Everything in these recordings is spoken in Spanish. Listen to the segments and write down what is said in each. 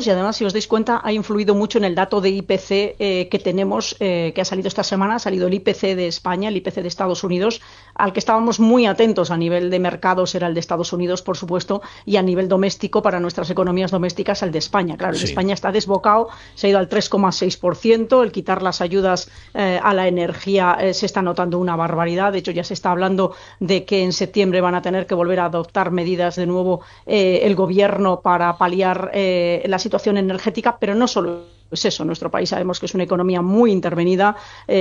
Unidos y además, si os dais cuenta, ha influido mucho en el dato de IPC que tenemos, que ha salido esta semana. Ha salido el IPC de España, el IPC de Estados Unidos, al que estábamos muy atentos a nivel de mercados, era el de Estados Unidos, por supuesto, y a nivel doméstico, para nuestras economías domésticas, el de España. Claro, el de España está desbocado, se ha ido al 3,6%, el quitar las ayudas a la energía se está notando una barbaridad. De hecho, ya se está hablando de que en septiembre van a tener que volver a adoptar medidas de nuevo el gobierno para paliar la situación energética, pero no solo es eso. Nuestro país sabemos que es una economía muy intervenida,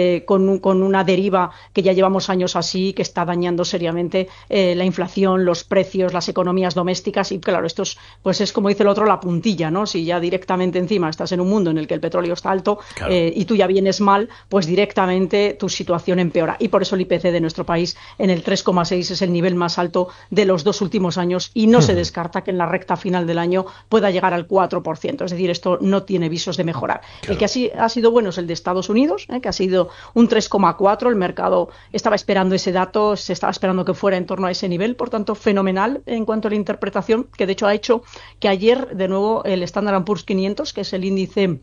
con una deriva que ya llevamos años así, que está dañando seriamente la inflación, los precios, las economías domésticas. Y claro, esto es como dice el otro, la puntilla, ¿no? Si ya directamente encima estás en un mundo en el que el petróleo está alto, claro, y tú ya vienes mal, pues directamente tu situación empeora. Y por eso el IPC de nuestro país en el 3,6 es el nivel más alto de los 2 últimos años, y no se descarta que en la recta final del año pueda llegar al 4%. Es decir, esto no tiene visos de mejorar. Claro. El que así ha sido bueno es el de Estados Unidos, que ha sido un 3,4. El mercado estaba esperando ese dato, se estaba esperando que fuera en torno a ese nivel, por tanto, fenomenal en cuanto a la interpretación, que de hecho ha hecho que ayer, de nuevo, el Standard & Poor's 500, que es el índice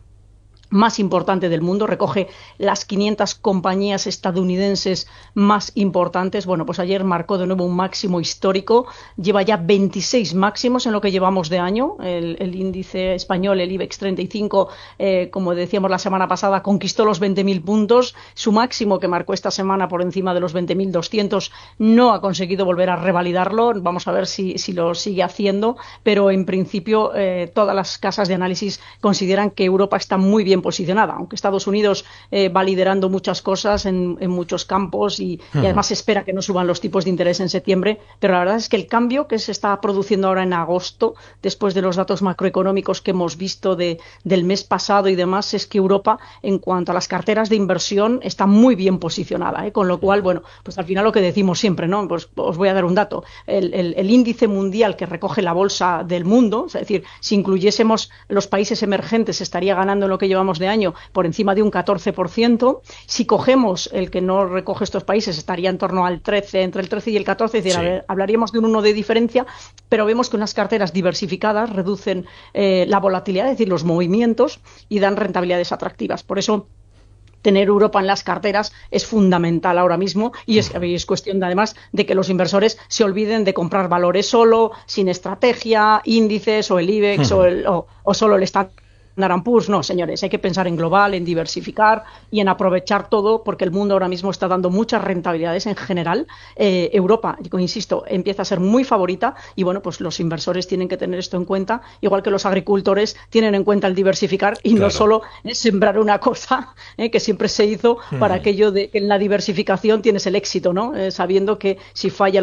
más importante del mundo, recoge las 500 compañías estadounidenses más importantes. Bueno, pues ayer marcó de nuevo un máximo histórico, lleva ya 26 máximos en lo que llevamos de año. El índice español, el IBEX 35, como decíamos la semana pasada, conquistó los 20.000 puntos. Su máximo, que marcó esta semana por encima de los 20.200, no ha conseguido volver a revalidarlo. Vamos a ver si lo sigue haciendo, pero en principio todas las casas de análisis consideran que Europa está muy bien posicionada, aunque Estados Unidos va liderando muchas cosas en muchos campos y además se espera que no suban los tipos de interés en septiembre, pero la verdad es que el cambio que se está produciendo ahora en agosto, después de los datos macroeconómicos que hemos visto del mes pasado y demás, es que Europa, en cuanto a las carteras de inversión, está muy bien posicionada, con lo cual, bueno, pues al final lo que decimos siempre, ¿no? Pues os voy a dar un dato. El índice mundial que recoge la bolsa del mundo, es decir, si incluyésemos los países emergentes, estaría ganando en lo que llevamos de año por encima de un 14%. Si cogemos el que no recoge estos países, estaría en torno al 13, entre el 13 y el 14, es decir, hablaríamos de un 1 de diferencia, pero vemos que unas carteras diversificadas reducen la volatilidad, es decir, los movimientos, y dan rentabilidades atractivas. Por eso tener Europa en las carteras es fundamental ahora mismo, y es cuestión además de que los inversores se olviden de comprar valores solo, sin estrategia, índices o el IBEX o solo el Standard & Poor's. No, señores, hay que pensar en global, en diversificar y en aprovechar todo, porque el mundo ahora mismo está dando muchas rentabilidades en general. Europa, insisto, empieza a ser muy favorita, y bueno, pues los inversores tienen que tener esto en cuenta, igual que los agricultores tienen en cuenta el diversificar y no solo sembrar una cosa, que siempre se hizo para aquello de que en la diversificación tienes el éxito, ¿no? Sabiendo que si falla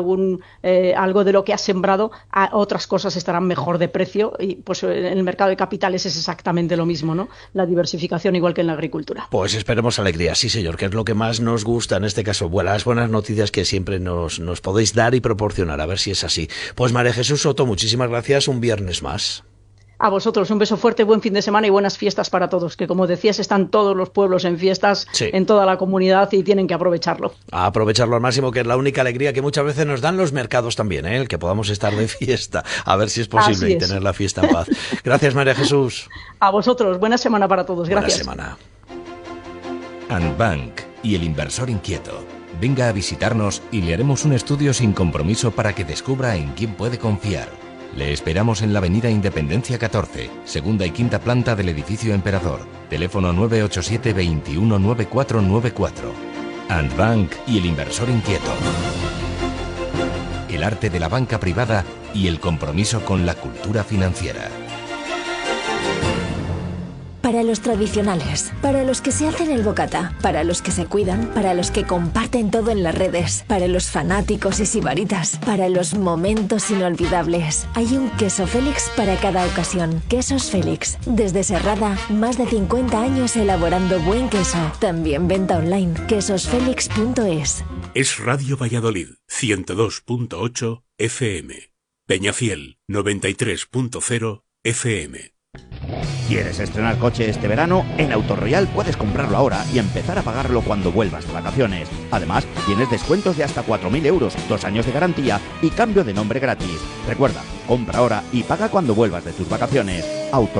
algo de lo que has sembrado, otras cosas estarán mejor de precio, y pues en el mercado de capitales es exactamente lo mismo, ¿no? La diversificación, igual que en la agricultura. Pues esperemos alegría, sí señor, que es lo que más nos gusta en este caso. Las buenas noticias que siempre nos podéis dar y proporcionar, a ver si es así. Pues María Jesús Soto, muchísimas gracias, un viernes más. A vosotros, un beso fuerte, buen fin de semana y buenas fiestas para todos, que como decías, están todos los pueblos en fiestas, en toda la comunidad, y tienen que aprovecharlo. A aprovecharlo al máximo, que es la única alegría que muchas veces nos dan los mercados también, el que podamos estar de fiesta, a ver si es posible y tener la fiesta en paz. Gracias, María Jesús. A vosotros, buena semana para todos, gracias. Buena semana. Andbank y el inversor inquieto. Venga a visitarnos y le haremos un estudio sin compromiso para que descubra en quién puede confiar. Le esperamos en la avenida Independencia 14, segunda y quinta planta del edificio Emperador. Teléfono 987 21 9494. Andbank y el inversor inquieto. El arte de la banca privada y el compromiso con la cultura financiera. Para los tradicionales, para los que se hacen el bocata, para los que se cuidan, para los que comparten todo en las redes, para los fanáticos y sibaritas, para los momentos inolvidables. Hay un queso Félix para cada ocasión. Quesos Félix. Desde Serrada, más de 50 años elaborando buen queso. También venta online. quesosfelix.es. Es Radio Valladolid, 102.8 FM. Peñafiel, 93.0 FM. ¿Quieres estrenar coche este verano? En Autoroyal puedes comprarlo ahora y empezar a pagarlo cuando vuelvas de vacaciones. Además, tienes descuentos de hasta 4.000 euros, 2 años de garantía y cambio de nombre gratis. Recuerda, compra ahora y paga cuando vuelvas de tus vacaciones.